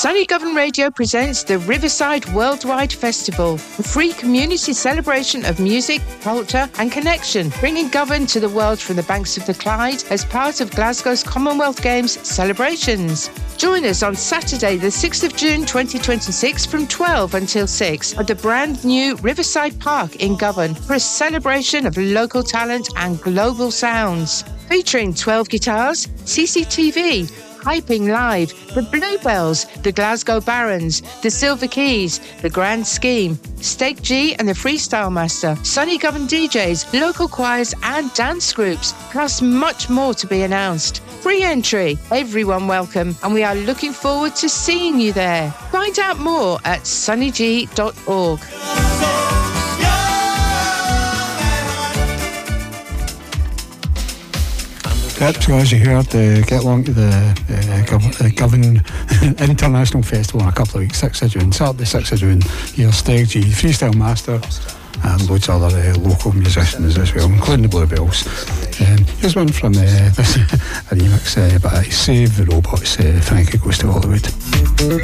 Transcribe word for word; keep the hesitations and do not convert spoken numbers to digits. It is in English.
Sunny Govan Radio presents the Riverside Worldwide Festival, a free community celebration of music, culture and connection, bringing Govan to the world from the banks of the Clyde as part of Glasgow's Commonwealth Games celebrations. Join us on Saturday the sixth of June twenty twenty-six from twelve until six at the brand new Riverside Park in Govan for a celebration of local talent and global sounds. Featuring twelve guitars, C C T V, Hyping Live, the Bluebells, the Glasgow Barons, the Silver Keys, the Grand Scheme, Steak G and the Freestyle Master, Sunny Govan D Js, local choirs and dance groups, plus much more to be announced. Free entry, everyone welcome, and we are looking forward to seeing you there. Find out more at sunny g dot org. Yep, so as you heard, uh, get along to the uh, Gov- uh, Govan International Festival in a couple of weeks, sixth of June, Saturday sixth of June. Here's Steg G, Freestyle Master, and loads of other uh, local musicians as well, including the Bluebells. Um, here's one from uh, this a remix uh, by Save the Robots, uh, Frankie Goes to Hollywood.